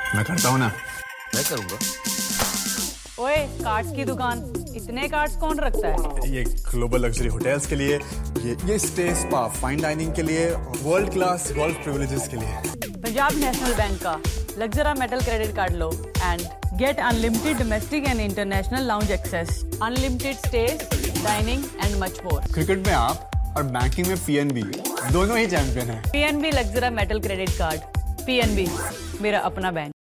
मैं करता हूँ ना। मैं करूँगा। ओए, कार्ड्स की दुकान, इतने कार्ड्स कौन रखता है? ये ग्लोबल लग्जरी होटल्स के लिए, ये स्टे स्पा फाइन डाइनिंग के लिए, वर्ल्ड क्लास गोल्फ प्रिविलेजेस के लिए। पंजाब नेशनल बैंक का लग्जरा metal credit card low and gate unlimited domestic and international lounge access, unlimited stage, dining and much more. Cricket में आप और बैंकिंग में पीएनबी दोनों ही चैंपियन हैं। PNB लग्जरा metal credit card. PNB, मेरा अपना बैंक।